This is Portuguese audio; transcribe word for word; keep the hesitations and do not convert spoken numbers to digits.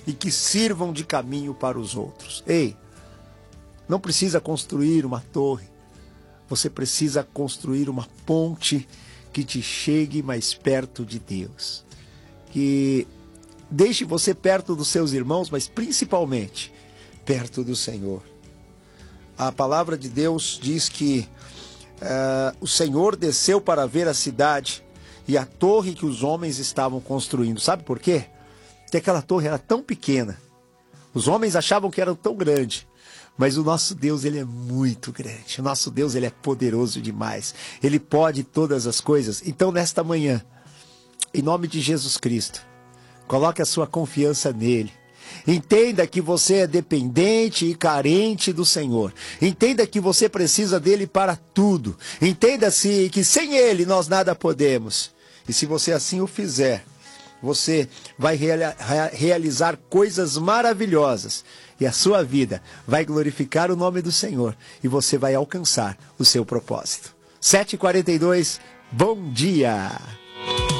e que sirvam de caminho para os outros. Ei, não precisa construir uma torre, você precisa construir uma ponte que te chegue mais perto de Deus, que deixe você perto dos seus irmãos, mas principalmente perto do Senhor. A palavra de Deus diz que uh, o Senhor desceu para ver a cidade e a torre que os homens estavam construindo. Sabe por quê? Porque aquela torre era tão pequena. Os homens achavam que era tão grande. Mas o nosso Deus, ele é muito grande. O nosso Deus, ele é poderoso demais. Ele pode todas as coisas. Então, nesta manhã, em nome de Jesus Cristo, coloque a sua confiança nele. Entenda que você é dependente e carente do Senhor. Entenda que você precisa dele para tudo. Entenda-se que sem ele nós nada podemos. E se você assim o fizer, você vai reali- realizar coisas maravilhosas. E a sua vida vai glorificar o nome do Senhor. E você vai alcançar o seu propósito. sete e quarenta e dois, bom dia!